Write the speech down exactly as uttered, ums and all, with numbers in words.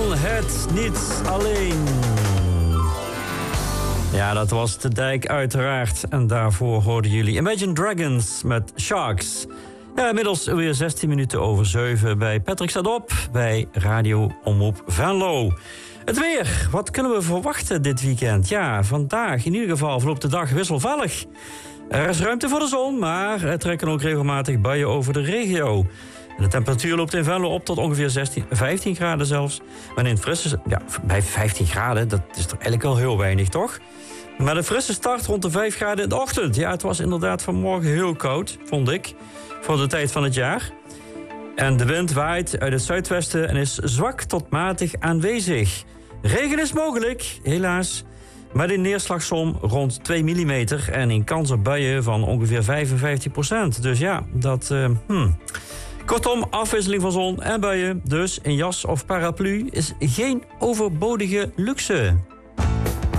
kan het niet alleen. Ja, dat was De Dijk uiteraard. En daarvoor hoorden jullie Imagine Dragons met Sharks. Ja, inmiddels weer zestien minuten over zeven bij Patrick staat op bij Radio Omroep Venlo. Het weer, wat kunnen we verwachten dit weekend? Ja, vandaag in ieder geval verloopt de dag wisselvallig. Er is ruimte voor de zon, maar er trekken ook regelmatig buien over de regio. En de temperatuur loopt in Venlo op tot ongeveer zestien, vijftien graden zelfs. Maar in het frisse, ja, bij vijftien graden, dat is toch eigenlijk wel heel weinig, toch? Maar de frisse start rond de vijf graden in de ochtend. Ja, het was inderdaad vanmorgen heel koud, vond ik, voor de tijd van het jaar. En de wind waait uit het zuidwesten en is zwak tot matig aanwezig. Regen is mogelijk, helaas, met een neerslagsom rond twee millimeter... en een kans op buien van ongeveer vijfenvijftig procent. Dus ja, dat... Uh, hmm. Kortom, afwisseling van zon en buien. Dus een jas of paraplu is geen overbodige luxe.